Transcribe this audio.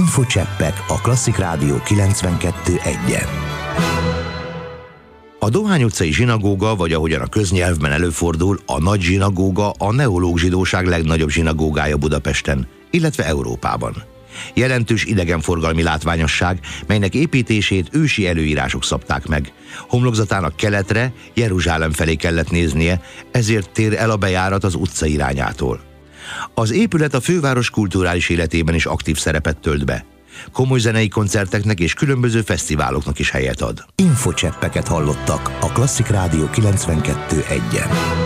Infocseppek a Klasszik Rádió 92.1-en. A Dohány utcai zsinagóga, vagy ahogyan a köznyelvben előfordul, a nagy zsinagóga a neológ zsidóság legnagyobb zsinagógája Budapesten, illetve Európában. Jelentős idegenforgalmi látványosság, melynek építését ősi előírások szabták meg. Homlokzatának keletre, Jeruzsálem felé kellett néznie, ezért tér el a bejárat az utca irányától. Az épület a főváros kulturális életében is aktív szerepet tölt be. Komoly zenei koncerteknek és különböző fesztiváloknak is helyet ad. Infocseppeket hallottak a Klasszik Rádió 92.1-en.